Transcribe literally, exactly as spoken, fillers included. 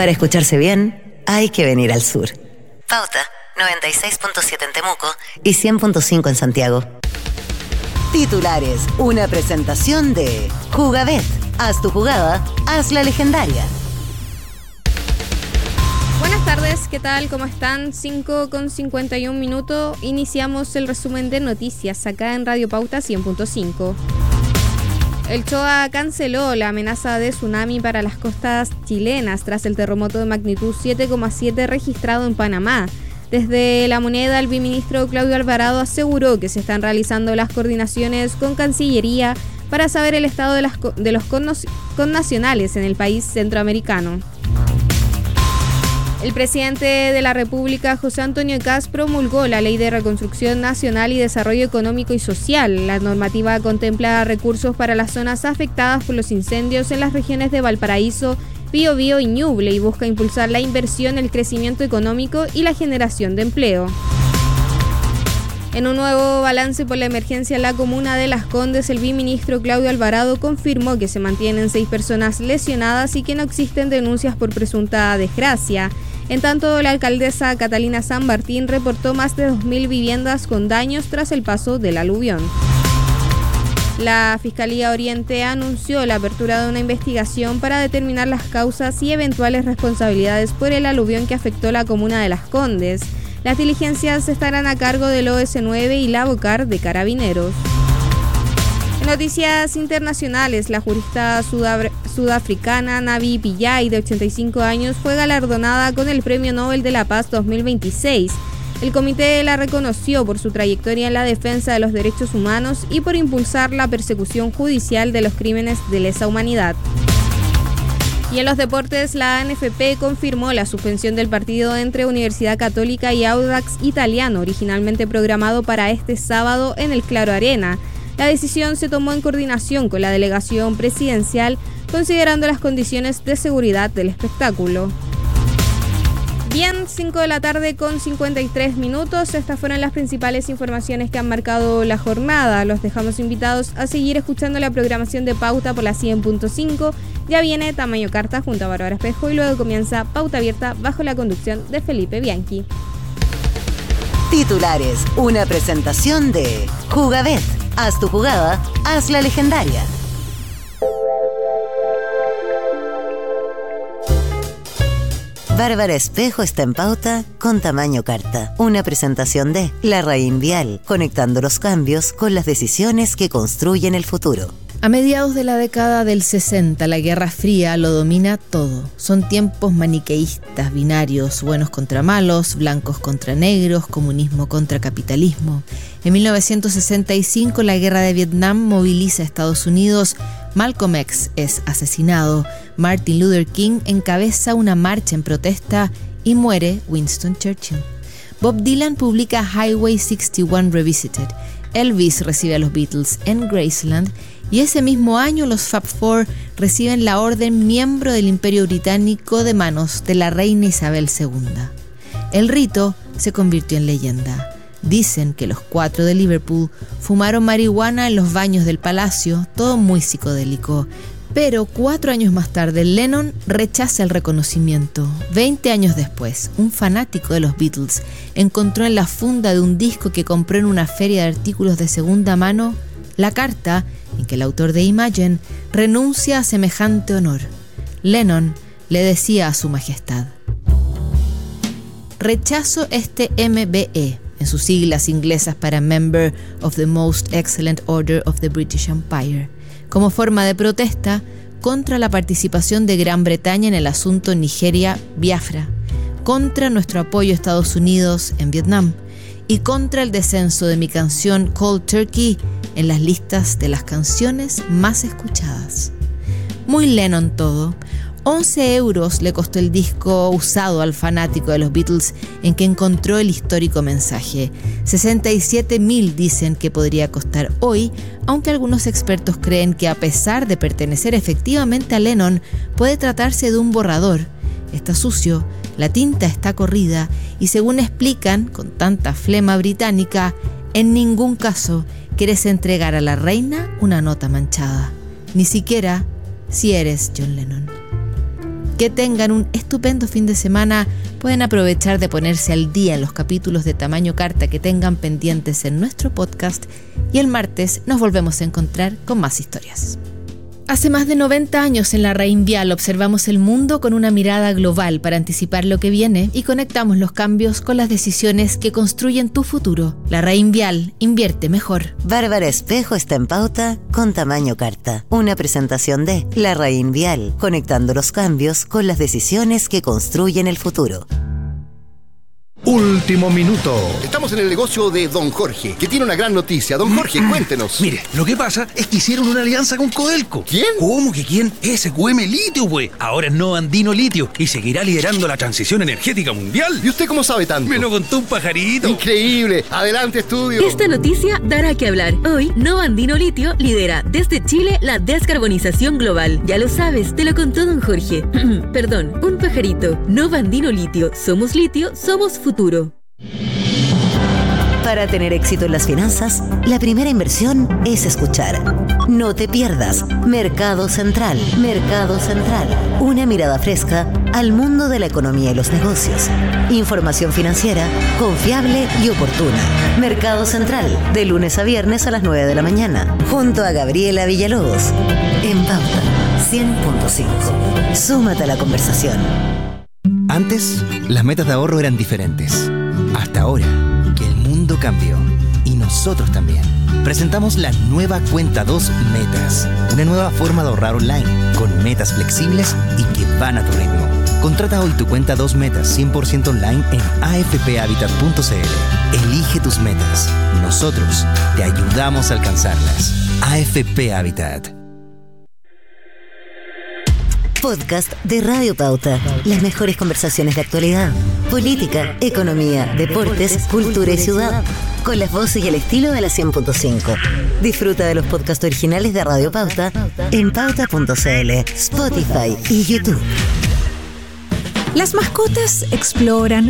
Para escucharse bien, hay que venir al sur. Pauta noventa y seis punto siete en Temuco y cien punto cinco en Santiago. Titulares, una presentación de Jugabet. Haz tu jugada, haz la legendaria. Buenas tardes, ¿qué tal? ¿Cómo están? cinco con cincuenta y un minutos. Iniciamos el resumen de noticias acá en Radio Pauta cien punto cinco. El C H O A canceló la amenaza de tsunami para las costas chilenas tras el terremoto de magnitud siete coma siete registrado en Panamá. Desde La Moneda, el viceministro Claudio Alvarado aseguró que se están realizando las coordinaciones con Cancillería para saber el estado de, las, de los connacionales en el país centroamericano. El presidente de la República, José Antonio Kast, promulgó la Ley de Reconstrucción Nacional y Desarrollo Económico y Social. La normativa contempla recursos para las zonas afectadas por los incendios en las regiones de Valparaíso, Biobío y Ñuble y busca impulsar la inversión, el crecimiento económico y la generación de empleo. En un nuevo balance por la emergencia en la comuna de Las Condes, el viceministro Claudio Alvarado confirmó que se mantienen seis personas lesionadas y que no existen denuncias por presunta desgracia. En tanto, la alcaldesa Catalina San Martín reportó más de dos mil viviendas con daños tras el paso del aluvión. La Fiscalía Oriente anunció la apertura de una investigación para determinar las causas y eventuales responsabilidades por el aluvión que afectó la comuna de Las Condes. Las diligencias estarán a cargo del O S nueve y la Bocar de Carabineros. En noticias internacionales, la jurista sudaf- sudafricana Navi Pillay, de ochenta y cinco años, fue galardonada con el Premio Nobel de la Paz dos mil veintiséis. El comité la reconoció por su trayectoria en la defensa de los derechos humanos y por impulsar la persecución judicial de los crímenes de lesa humanidad. Y en los deportes, la A N F P confirmó la suspensión del partido entre Universidad Católica y Audax Italiano, originalmente programado para este sábado en el Claro Arena. La decisión se tomó en coordinación con la delegación presidencial, considerando las condiciones de seguridad del espectáculo. Bien, cinco de la tarde con cincuenta y tres minutos. Estas fueron las principales informaciones que han marcado la jornada. Los dejamos invitados a seguir escuchando la programación de Pauta por la cien punto cinco. Ya viene Tamaño Carta junto a Bárbara Espejo y luego comienza Pauta Abierta bajo la conducción de Felipe Bianchi. Titulares, una presentación de Jugabet. Haz tu jugada, haz la legendaria. Bárbara Espejo está en Pauta con Tamaño Carta. Una presentación de Larraín Vial, conectando los cambios con las decisiones que construyen el futuro. A mediados de la década del sesenta, la Guerra Fría lo domina todo. Son tiempos maniqueístas, binarios, buenos contra malos, blancos contra negros, comunismo contra capitalismo. En mil novecientos sesenta y cinco, la Guerra de Vietnam moviliza a Estados Unidos. Malcolm X es asesinado. Martin Luther King encabeza una marcha en protesta y muere Winston Churchill. Bob Dylan publica Highway sesenta y uno Revisited. Elvis recibe a los Beatles en Graceland. Y ese mismo año los Fab Four reciben la orden miembro del Imperio Británico de manos de la reina Isabel segunda. El rito se convirtió en leyenda. Dicen que los cuatro de Liverpool fumaron marihuana en los baños del palacio, todo muy psicodélico. Pero cuatro años más tarde, Lennon rechaza el reconocimiento. Veinte años después, un fanático de los Beatles encontró en la funda de un disco que compró en una feria de artículos de segunda mano la carta en que el autor de Imagine renuncia a semejante honor. Lennon le decía a su majestad: rechazo este M B E, en sus siglas inglesas para Member of the Most Excellent Order of the British Empire, como forma de protesta contra la participación de Gran Bretaña en el asunto Nigeria-Biafra, contra nuestro apoyo a Estados Unidos en Vietnam y contra el descenso de mi canción Cold Turkey en las listas de las canciones más escuchadas. Muy Lennon todo. once euros le costó el disco usado al fanático de los Beatles en que encontró el histórico mensaje. sesenta y siete mil dicen que podría costar hoy, aunque algunos expertos creen que a pesar de pertenecer efectivamente a Lennon, puede tratarse de un borrador. Está sucio, la tinta está corrida y, según explican con tanta flema británica, en ningún caso quieres entregar a la reina una nota manchada, ni siquiera si eres John Lennon. Que tengan un estupendo fin de semana. Pueden aprovechar de ponerse al día en los capítulos de Tamaño Carta que tengan pendientes en nuestro podcast y el martes nos volvemos a encontrar con más historias. Hace más de noventa años en la Reinvial observamos el mundo con una mirada global para anticipar lo que viene y conectamos los cambios con las decisiones que construyen tu futuro. La Reinvial, invierte mejor. Bárbara Espejo está en pauta con Tamaño Carta. Una presentación de La Reinvial, conectando los cambios con las decisiones que construyen el futuro. Último minuto. Estamos en el negocio de Don Jorge, que tiene una gran noticia. Don Jorge, cuéntenos. Mire, lo que pasa es que hicieron una alianza con Codelco. ¿Quién? ¿Cómo que quién? S Q M Litio, pues. Ahora es Nova Andino Litio y seguirá liderando la transición energética mundial. ¿Y usted cómo sabe tanto? Me lo contó un pajarito. Increíble. Adelante, estudio. Esta noticia dará que hablar. Hoy, Nova Andino Litio lidera desde Chile la descarbonización global. Ya lo sabes, te lo contó Don Jorge. Perdón, un pajarito. Nova Andino Litio. Somos litio, somos futuro. Para tener éxito en las finanzas, la primera inversión es escuchar. No te pierdas Mercado Central. Mercado Central. Una mirada fresca al mundo de la economía y los negocios. Información financiera confiable y oportuna. Mercado Central, de lunes a viernes a las nueve de la mañana, junto a Gabriela Villalobos. En Pauta cien punto cinco. Súmate a la conversación. Antes, las metas de ahorro eran diferentes. Hasta ahora, que el mundo cambió. Y nosotros también. Presentamos la nueva Cuenta dos Metas. Una nueva forma de ahorrar online, con metas flexibles y que van a tu ritmo. Contrata hoy tu Cuenta dos Metas cien por ciento online en a f p habitat punto c l. Elige tus metas. Nosotros te ayudamos a alcanzarlas. A F P Habitat. Podcast de Radio Pauta. Las mejores conversaciones de actualidad, política, economía, deportes, cultura y ciudad. Con las voces y el estilo de la cien punto cinco. Disfruta de los podcasts originales de Radio Pauta en pauta punto c l, Spotify y YouTube. Las mascotas exploran,